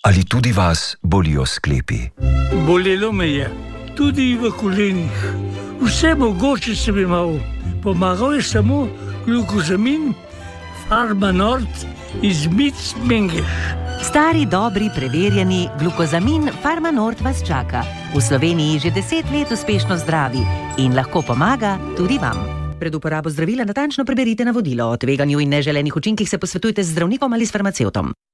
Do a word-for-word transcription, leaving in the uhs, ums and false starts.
Ali tudi vas bolijo sklepi? Bolelo me je, tudi v kolenih. Vse mogoče sem imel. Pomagal je samo glukozamin, Farmanort iz Micmengeš. Stari, dobri, preverjeni glukozamin Farmanort vas čaka. V Sloveniji že deset let uspešno zdravi in lahko pomaga tudi vam. Pred uporabo zdravila natančno preberite navodilo. O tveganju in neželenih učinkih se posvetujte z zdravnikom ali s farmacevtom.